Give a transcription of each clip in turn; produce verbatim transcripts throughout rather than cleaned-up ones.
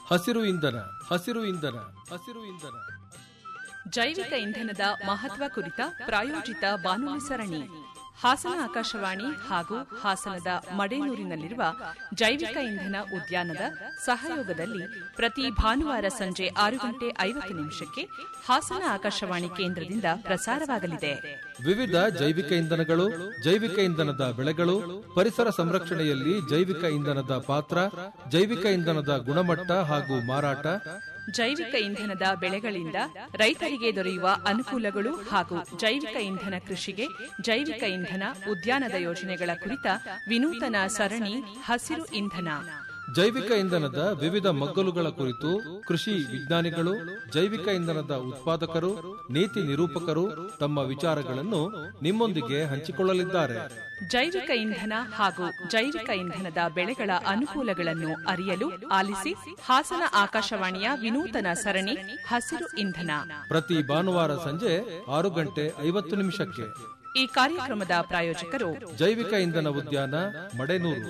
ಹಸಿರು ಇಂಧನ, ಹಸಿರು ಇಂಧನ, ಹಸಿರು ಇಂಧನ. ಜೈವಿಕ ಇಂಧನದ ಮಹತ್ವ ಕುರಿತ ಪ್ರಾಯೋಜಿತ ಬಾನುಲಿ ಸರಣಿ ಹಾಸನ ಆಕಾಶವಾಣಿ ಹಾಗೂ ಹಾಸನದ ಮಡೇನೂರಿನಲ್ಲಿರುವ ಜೈವಿಕ ಇಂಧನ ಉದ್ಯಾನದ ಸಹಯೋಗದಲ್ಲಿ ಪ್ರತಿ ಭಾನುವಾರ ಸಂಜೆ ಆರು ಗಂಟೆ ಐವತ್ತು ನಿಮಿಷಕ್ಕೆ ಹಾಸನ ಆಕಾಶವಾಣಿ ಕೇಂದ್ರದಿಂದ ಪ್ರಸಾರವಾಗಲಿದೆ. ವಿವಿಧ ಜೈವಿಕ ಇಂಧನಗಳು, ಜೈವಿಕ ಇಂಧನದ ಬೆಳೆಗಳು, ಪರಿಸರ ಸಂರಕ್ಷಣೆಯಲ್ಲಿ ಜೈವಿಕ ಇಂಧನದ ಪಾತ್ರ, ಜೈವಿಕ ಇಂಧನದ ಗುಣಮಟ್ಟ ಹಾಗೂ ಮಾರಾಟ, ಜೈವಿಕ ಇಂಧನದ ಬೆಳೆಗಳಿಂದ ರೈತರಿಗೆ ದೊರೆಯುವ ಅನುಕೂಲಗಳು ಹಾಗೂ ಜೈವಿಕ ಇಂಧನ ಕೃಷಿಗೆ ಜೈವಿಕ ಇಂಧನ ಉದ್ಯಾನದ ಯೋಜನೆಗಳ ಕುರಿತ ವಿನೂತನ ಸರಣಿ ಹಸಿರು ಇಂಧನ. ಜೈವಿಕ ಇಂಧನದ ವಿವಿಧ ಮಗ್ಗಲುಗಳ ಕುರಿತು ಕೃಷಿ ವಿಜ್ಞಾನಿಗಳು, ಜೈವಿಕ ಇಂಧನದ ಉತ್ಪಾದಕರು, ನೀತಿ ನಿರೂಪಕರು ತಮ್ಮ ವಿಚಾರಗಳನ್ನು ನಿಮ್ಮೊಂದಿಗೆ ಹಂಚಿಕೊಳ್ಳಲಿದ್ದಾರೆ. ಜೈವಿಕ ಇಂಧನ ಹಾಗೂ ಜೈವಿಕ ಇಂಧನದ ಬೆಳೆಗಳ ಅನುಕೂಲಗಳನ್ನು ಅರಿಯಲು ಆಲಿಸಿ ಹಾಸನ ಆಕಾಶವಾಣಿಯ ವಿನೂತನ ಸರಣಿ ಹಸಿರು ಇಂಧನ ಪ್ರತಿ ಭಾನುವಾರ ಸಂಜೆ ಆರು ಗಂಟೆ ಐವತ್ತು ನಿಮಿಷಕ್ಕೆ. ಈ ಕಾರ್ಯಕ್ರಮದ ಪ್ರಾಯೋಜಕರು ಜೈವಿಕ ಇಂಧನ ಉದ್ಯಾನ ಮಡೇನೂರು.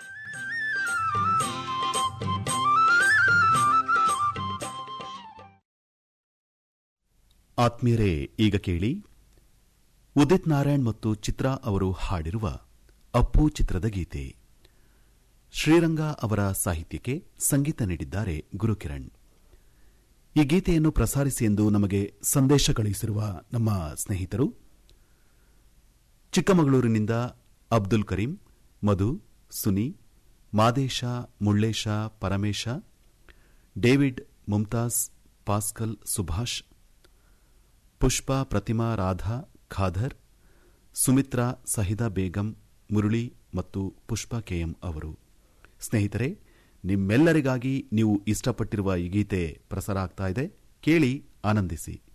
ಆತ್ಮೀಯರೇ, ಈಗ ಕೇಳಿ ಉದಿತ್ ನಾರಾಯಣ್ ಮತ್ತು ಚಿತ್ರಾ ಅವರು ಹಾಡಿರುವ ಅಪ್ಪು ಚಿತ್ರದ ಗೀತೆ. ಶ್ರೀರಂಗ ಅವರ ಸಾಹಿತ್ಯಕ್ಕೆ ಸಂಗೀತ ನೀಡಿದ್ದಾರೆ ಗುರುಕಿರಣ್. ಈ ಗೀತೆಯನ್ನು ಪ್ರಸಾರಿಸಿ ಎಂದು ನಮಗೆ ಸಂದೇಶ ಕಳುಹಿಸಿರುವ ನಮ್ಮ ಸ್ನೇಹಿತರು ಚಿಕ್ಕಮಗಳೂರಿನಿಂದ ಅಬ್ದುಲ್ ಕರೀಂ, ಮಧು, ಸುನಿ, ಮಾದೇಶ, ಮುಳ್ಳೇಶ, ಪರಮೇಶ, ಡೇವಿಡ್, ಮುಮ್ತಾಜ್, ಪಾಸ್ಕಲ್, ಸುಭಾಷ್, ಪುಷ್ಪ, ಪ್ರತಿಮಾ, ರಾಧಾ, ಖಾದರ್, ಸುಮಿತ್ರಾ, ಸಹಿದಾ ಬೇಗಂ, ಮುರಳಿ ಮತ್ತು ಪುಷ್ಪ ಕೆಎಂ ಅವರು. ಸ್ನೇಹಿತರೆ, ನಿಮ್ಮೆಲ್ಲರಿಗಾಗಿ ನೀವು ಇಷ್ಟಪಟ್ಟಿರುವ ಈ ಗೀತೆ ಪ್ರಸಾರ ಆಗ್ತಾ ಇದೆ. ಕೇಳಿ, ಆನಂದಿಸಿ.